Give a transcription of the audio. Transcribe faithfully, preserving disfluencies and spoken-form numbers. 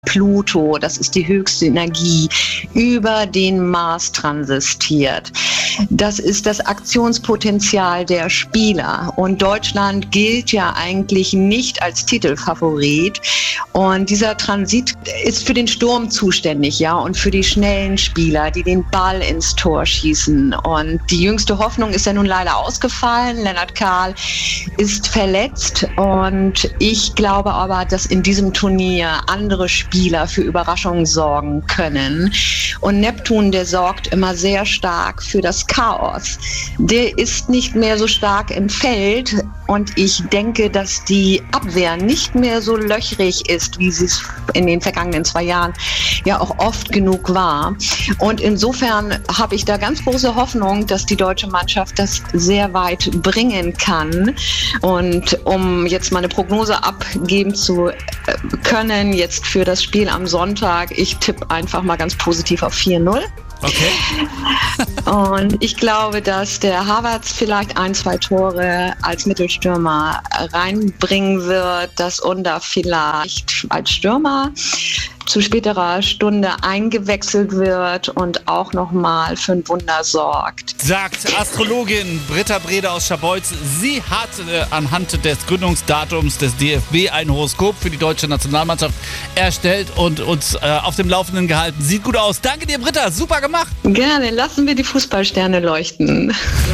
Pluto, das ist die höchste Energie, über den Mars transitiert. Das ist das Aktionspotenzial der Spieler. Und Deutschland gilt ja eigentlich nicht als Titelfavorit. Und dieser Transit ist für den Sturm zuständig, ja, und für die schnellen Spieler, die den Ball ins Tor schießen. Und die jüngste Hoffnung ist ja nun leider ausgefallen. Lennart Kahl ist verletzt. Und ich glaube aber, dass in diesem Turnier andere Spieler für Überraschungen sorgen können. Und Neptun, der sorgt immer sehr stark für das Chaos. Der ist nicht mehr so stark im Feld und ich denke, dass die Abwehr nicht mehr so löchrig ist, wie sie es in den vergangenen zwei Jahren ja auch oft genug war. Und insofern habe ich da ganz große Hoffnung, dass die deutsche Mannschaft das sehr weit bringen kann. Und um jetzt mal eine Prognose abgeben zu können, jetzt für das Spiel am Sonntag, ich tippe einfach mal ganz positiv auf vier null. Okay. Und ich glaube, dass der Havertz vielleicht ein, zwei Tore als Mittelstürmer reinbringen wird, dass Under vielleicht als Stürmer zu späterer Stunde eingewechselt wird und auch nochmal für ein Wunder sorgt. Sagt Astrologin Britta Brede aus Scharbeutz. Sie hat äh, anhand des Gründungsdatums des D F B ein Horoskop für die deutsche Nationalmannschaft erstellt und uns äh, auf dem Laufenden gehalten. Sieht gut aus. Danke dir, Britta. Super gemacht. Gerne. Lassen wir die Fußballsterne leuchten.